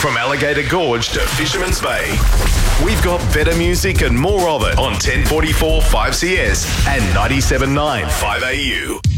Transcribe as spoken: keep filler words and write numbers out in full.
From Alligator Gorge to Fisherman's Bay, we've got better music and more of it on ten forty-four five C S and ninety-seven point nine five A U.